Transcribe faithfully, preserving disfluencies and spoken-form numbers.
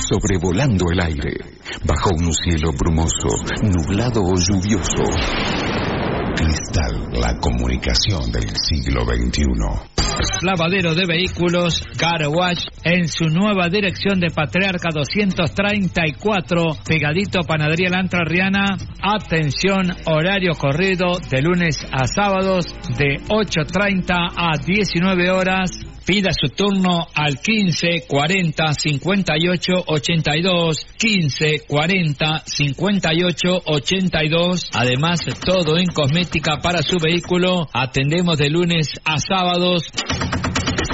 sobrevolando el aire, bajo un cielo brumoso, nublado o lluvioso. Cristal, la comunicación del siglo veintiuno. Lavadero de vehículos Car Wash en su nueva dirección de Patriarca doscientos treinta y cuatro, pegadito a Panadería La Entrerriana. Atención, horario corrido de lunes a sábados de ocho treinta a diecinueve horas. Pida su turno al quince cuarenta cincuenta y ocho ochenta y dos, quince cuarenta cincuenta y ocho ochenta y dos. Además, todo en cosmética para su vehículo. Atendemos de lunes a sábados.